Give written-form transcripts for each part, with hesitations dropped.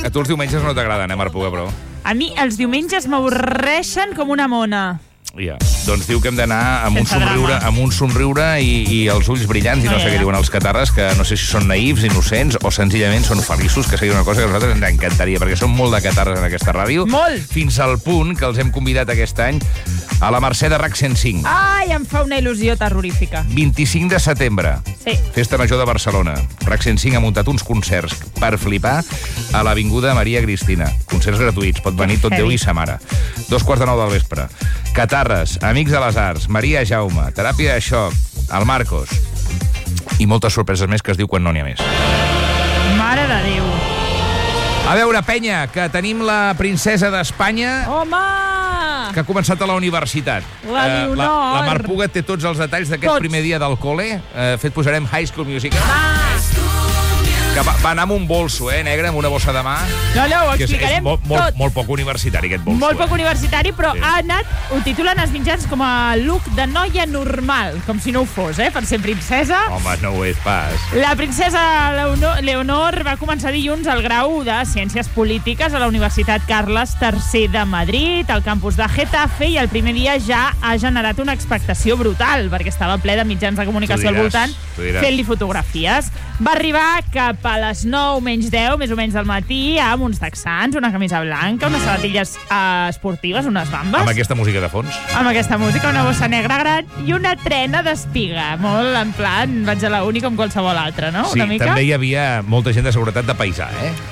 A tu els diumenges no t'agraden, Marc Puga, però? A mi els diumenges m'avorreixen com una mona. Ja. Doncs diu que hem d'anar amb Sense un somriure i els ulls brillants, i no sé què diuen els catarres, que no sé si són naïfs, innocents, o senzillament són feliços, que seria una cosa que a nosaltres ens encantaria, perquè són molt de catarres en aquesta ràdio. Molt! Fins al punt que els hem convidat aquest any a la Mercè de RAC 105. Ai, em fa una il·lusió terrorífica. 25 de setembre. Sí. Festa Major de Barcelona. RAC 105 ha muntat uns concerts per flipar a l'Avinguda Maria Cristina. Concerts gratuïts. Pot venir tot Déu i sa mare. 2:45 del vespre. Catarres, Amics de les Arts, Maria Jaume, Teràpia de Xoc, el Marcos. I moltes sorpreses més que es diu quan no n'hi ha més. Mare de Déu. A veure, penya, que tenim la princesa d'Espanya... Home! Que ha començat a la universitat. La Leonor. La Marc Puga té tots els detalls d'aquest primer dia del col·le. Fet posarem High School Musical. Que va anar amb un bolso, negre, amb una bossa de mà. No, ho explicarem tot. Molt poc universitari, aquest bolso. Molt poc universitari, però ha anat, ho titulen els mitjans com a look de noia normal, com si no ho fos, per ser princesa. Home, no ho és pas. La princesa Leonor va començar dilluns el grau de Ciències Polítiques a la Universitat Carles III de Madrid, al campus de Getafe, i el primer dia ja ha generat una expectació brutal, perquè estava ple de mitjans de comunicació al voltant, fent-li fotografies. Va arribar cap a les 9 menys 10, més o menys del matí, amb uns texans, una camisa blanca, unes sabatilles esportives, unes bambes. Amb aquesta música de fons. Amb aquesta música, una bossa negra gran i una trena d'espiga. Molt en plan, vaig a la uni com qualsevol altra, no? Sí, una mica. També hi havia molta gent de seguretat de paisà,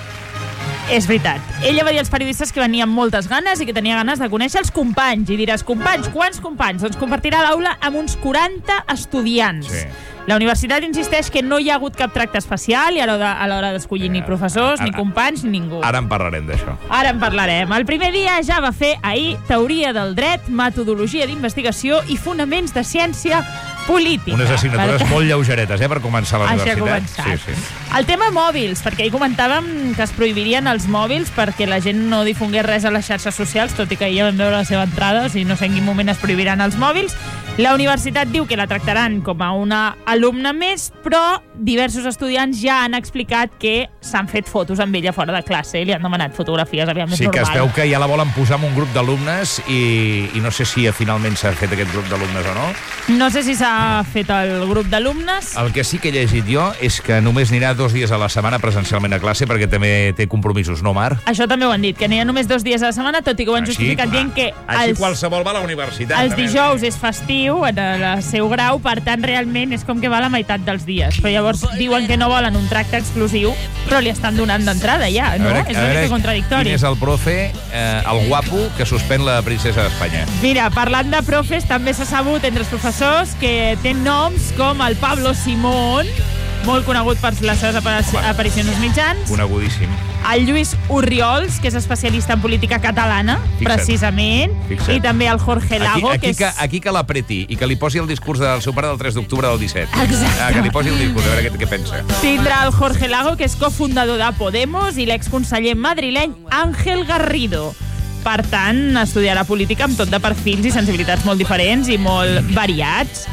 És veritat. Ella va dir als periodistes que venia amb moltes ganes i que tenia ganes de conèixer els companys. I diràs, companys, quants companys? Doncs compartirà l'aula amb uns 40 estudiants. Sí. La universitat insisteix que no hi ha hagut cap tracte especial i a l'hora d'escollir ni professors, ni companys, ni ningú. Ara en parlarem d'això. Ara en parlarem. El primer dia ja va fer ahir teoria del dret, metodologia d'investigació i fonaments de ciència política. Unes assignatures molt lleugeretes, per començar la universitat. Així ha començat. Sí. El tema mòbils, perquè ahir comentàvem que es prohibirien els mòbils perquè la gent no difongués res a les xarxes socials, tot i que ahir vam veure la seva entrada, o sigui, no sé en quin moment es prohibiran els mòbils. La universitat diu que la tractaran com a una alumna més, però diversos estudiants ja han explicat que s'han fet fotos amb ella fora de classe i li han demanat fotografies, aviam, és normal. Sí, que es veu que ja la volen posar en un grup d'alumnes i no sé si finalment s'ha fet aquest grup d'alumnes o no. No sé si s'ha fet el grup d'alumnes. El que sí que he llegit jo és que només anirà 2 dies a la setmana presencialment a classe perquè també té compromisos, no, Marc? Això també ho han dit, que n'hi ha només 2 dies a la setmana, tot i que ho han justificat dient que així qualsevol va a la universitat. Els dijous és festiu en el seu grau, per tant, realment és com que va la meitat dels dies. Però llavors diuen que no volen un tracte exclusiu, però li estan donant d'entrada ja, no? És una mica contradictori. Quin és el profe, el guapo, que suspèn la princesa d'Espanya? Mira, parlant de profes, també s'ha sabut entre els professors que té noms com el Pablo Simón, molt conegut per les seves aparicions als mitjans. Conegudíssim. El Lluís Orriols, que és especialista en política catalana, precisament. I també el Jorge Lago, que és... Aquí que l'apreti i que li posi el discurs del seu pare del 3 d'octubre del 17. Exacte. Que li posi el discurs, a veure què pensa. Tindrà el Jorge Lago, que és cofundador de Podemos, i l'exconseller madrileny Ángel Garrido. Per tant, estudiarà política amb tot de perfils i sensibilitats molt diferents i molt variats.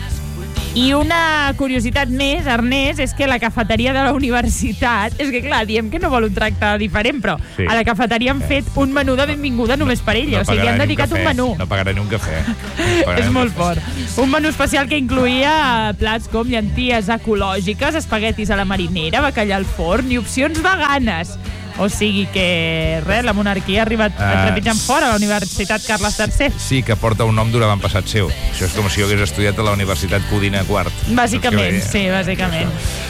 I una curiositat més, Ernest, és que la cafeteria de la universitat... És que, clar, diem que no vol un tracte diferent, però a la cafeteria han fet un menú de benvinguda només per ella. O sigui, han dedicat un menú. No pagarà ni un cafè. És molt fort. Un menú especial que incluïa plats com llenties ecològiques, espaguetis a la marinera, bacallà al forn i opcions veganes. O sigui que, la monarquia ha arribat trepitjant fora a la Universitat Carles III. Sí, que porta un nom d'un avantpassat seu. Això és com si jo hagués estudiat a la Universitat Codina IV. Bàsicament, sí, bàsicament.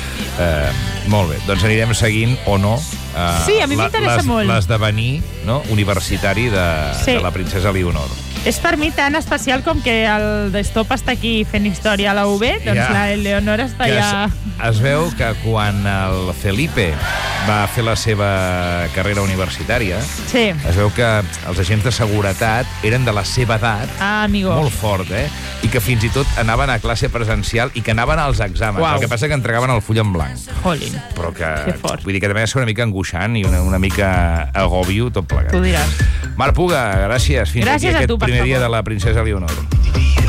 Molt bé, doncs anirem seguint o no sí, a mi m'interessa molt l'esdevenir universitari de la princesa Leonor. És per mi tan especial com que el Destop està aquí fent història a la UB, doncs la Leonor està allà... Es veu que quan el Felipe va fer la seva carrera universitària, es veu que els agents de seguretat eren de la seva edat, molt fort, i que fins i tot anaven a classe presencial i que anaven als exàmens. El que passa que entregaven el full en blanc. Jolín. Però que, vull dir que també va ser una mica angoixant i una mica agòbio tot plegat. Tu diràs. Marc Puga, gràcies. Fins aquí aquest primer dia de la princesa Leonor.